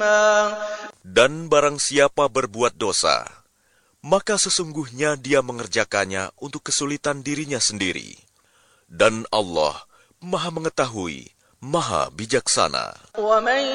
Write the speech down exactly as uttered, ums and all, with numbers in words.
Dan barang siapa berbuat dosa, maka sesungguhnya dia mengerjakannya untuk kesulitan dirinya sendiri. Dan Allah Maha Mengetahui, Maha Bijaksana.